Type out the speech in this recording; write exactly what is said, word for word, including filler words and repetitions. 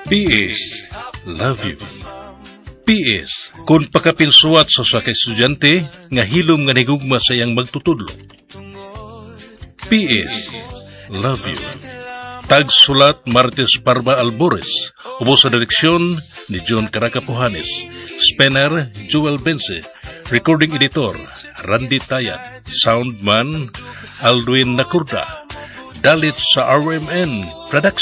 P S, love you. P S, kung pakapinsuat sa sa estudyante, nga hilom nga nigugma sa iyang magtutudlo. P S, love you. Tagsulat Martes Parma Albores, ubo sa direksyon ni John Caracapuhanes, Spener Joel Bense, recording editor Randy Tayat, soundman Alduin Nakurda, dalit sa R M N Production.